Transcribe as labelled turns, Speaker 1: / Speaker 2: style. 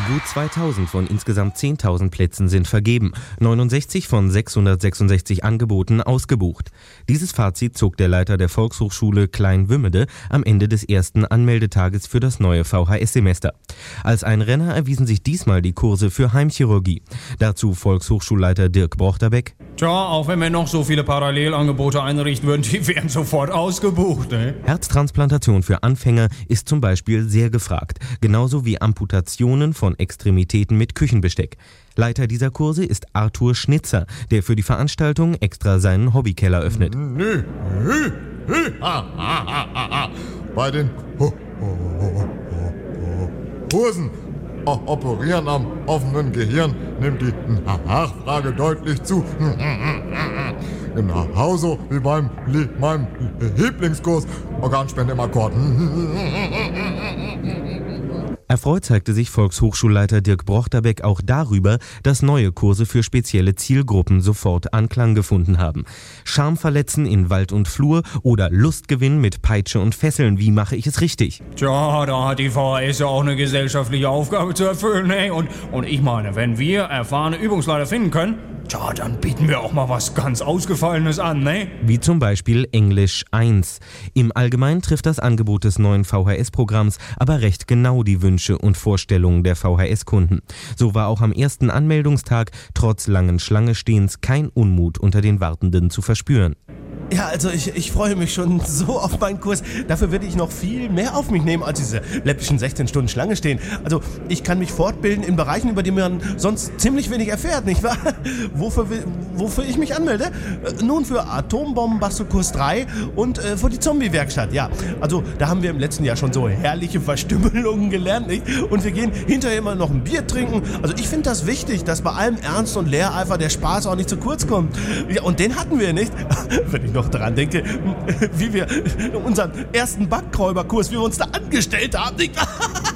Speaker 1: Gut 2000 von insgesamt 10.000 Plätzen sind vergeben, 69 von 666 Angeboten ausgebucht. Dieses Fazit zog der Leiter der Volkshochschule Klein-Wümmede am Ende des ersten Anmeldetages für das neue VHS-Semester. Als ein Renner erwiesen sich diesmal die Kurse für Heimchirurgie. Dazu Volkshochschulleiter Dirk Brochterbeck.
Speaker 2: Tja, auch wenn wir noch so viele Parallelangebote einrichten würden, die wären sofort ausgebucht, ne?
Speaker 1: Herztransplantation für Anfänger ist zum Beispiel sehr gefragt, genauso wie Amputationen von Extremitäten mit Küchenbesteck. Leiter dieser Kurse ist Arthur Schnitzer, der für die Veranstaltung extra seinen Hobbykeller öffnet.
Speaker 3: Bei den Kursen Operieren am offenen Gehirn nimmt die Nachfrage deutlich zu. Genauso wie meinem Lieblingskurs Organspende im Akkord.
Speaker 1: Erfreut zeigte sich Volkshochschulleiter Dirk Brochterbeck auch darüber, dass neue Kurse für spezielle Zielgruppen sofort Anklang gefunden haben. Schamverletzen in Wald und Flur oder Lustgewinn mit Peitsche und Fesseln. Wie mache ich es richtig?
Speaker 2: Tja, da hat die VHS ja auch eine gesellschaftliche Aufgabe zu erfüllen, ne? Und ich meine, wenn wir erfahrene Übungsleiter finden können, tja, dann bieten wir auch mal was ganz Ausgefallenes an, ne?
Speaker 1: Wie zum Beispiel Englisch 1. Im Allgemeinen trifft das Angebot des neuen VHS-Programms aber recht genau die Wünsche und Vorstellungen der VHS-Kunden. So war auch am ersten Anmeldungstag trotz langen Schlangenstehens kein Unmut unter den Wartenden zu verspüren.
Speaker 4: Ja, also ich freue mich schon so auf meinen Kurs. Dafür werde ich noch viel mehr auf mich nehmen als diese läppischen 16 Stunden Schlange stehen. Also ich kann mich fortbilden in Bereichen, über die man sonst ziemlich wenig erfährt, nicht wahr? Wofür ich mich anmelde? Nun für Atombomben-Bastelkurs 3 und für die Zombie-Werkstatt. Ja, also da haben wir im letzten Jahr schon so herrliche Verstümmelungen gelernt, nicht? Und wir gehen hinterher immer noch ein Bier trinken. Also ich finde das wichtig, dass bei allem Ernst und Lehreifer der Spaß auch nicht zu kurz kommt. Ja, und den hatten wir nicht. Wenn ich noch daran denke, wie wir unseren ersten Backkräuberkurs, wie wir uns da angestellt haben.